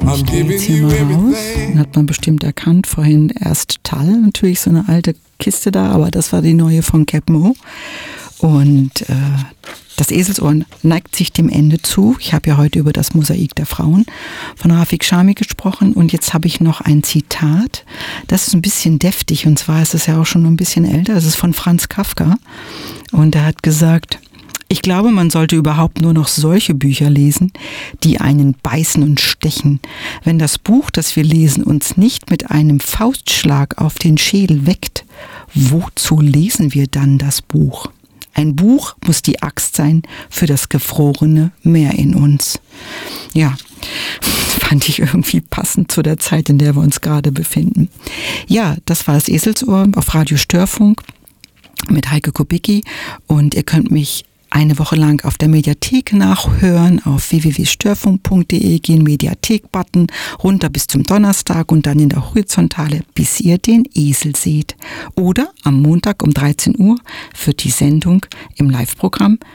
Ich gehe jetzt hier mal raus. Den hat man bestimmt erkannt. Vorhin erst Tal, natürlich so eine alte Kiste da, aber das war die neue von Cap Mo. Und das Eselsohr neigt sich dem Ende zu. Ich habe ja heute über das Mosaik der Frauen von Rafik Shami gesprochen und jetzt habe ich noch ein Zitat. Das ist ein bisschen deftig und zwar ist es ja auch schon ein bisschen älter. Es ist von Franz Kafka und er hat gesagt: Ich glaube, man sollte überhaupt nur noch solche Bücher lesen, die einen beißen und stechen. Wenn das Buch, das wir lesen, uns nicht mit einem Faustschlag auf den Schädel weckt, wozu lesen wir dann das Buch? Ein Buch muss die Axt sein für das gefrorene Meer in uns. Ja, fand ich irgendwie passend zu der Zeit, in der wir uns gerade befinden. Ja, das war das Eselsohr auf Radio Störfunk mit Heike Kubicki und ihr könnt mich eine Woche lang auf der Mediathek nachhören, auf www.störfunk.de, gehen Mediathek-Button runter bis zum Donnerstag und dann in der Horizontale, bis ihr den Esel seht. Oder am Montag um 13 Uhr für die Sendung im Live-Programm